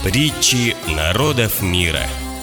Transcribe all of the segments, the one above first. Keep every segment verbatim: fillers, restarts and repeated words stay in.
Притчи народов мира.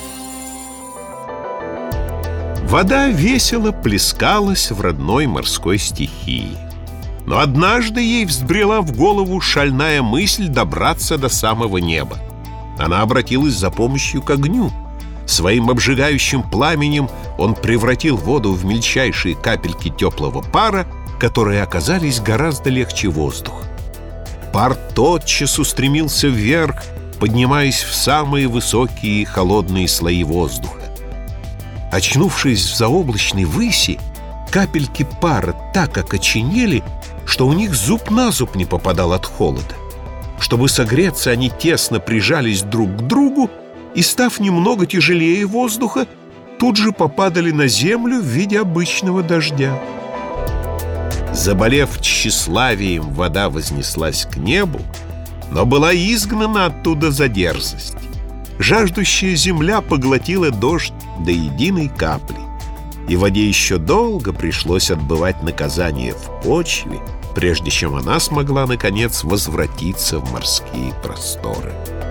Вода весело плескалась в родной морской стихии. Но однажды ей взбрела в голову шальная мысль добраться до самого неба. Она обратилась за помощью к огню. Своим обжигающим пламенем он превратил воду в мельчайшие капельки теплого пара, которые оказались гораздо легче воздуха. Пар тотчас устремился вверх, поднимаясь в самые высокие и холодные слои воздуха. Очнувшись в заоблачной выси, капельки пара так окоченели, что у них зуб на зуб не попадал от холода. Чтобы согреться, они тесно прижались друг к другу и, став немного тяжелее воздуха, тут же попадали на землю в виде обычного дождя. Заболев тщеславием, вода вознеслась к небу, но была изгнана оттуда за дерзость. Жаждущая земля поглотила дождь до единой капли, и воде еще долго пришлось отбывать наказание в почве, прежде чем она смогла, наконец, возвратиться в морские просторы.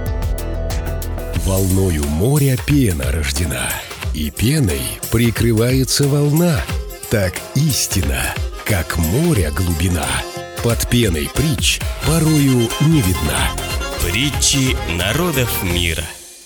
Волною моря пена рождена, и пеной прикрывается волна. Так истина, как моря глубина, под пеной притч порою не видна. Притчи народов мира.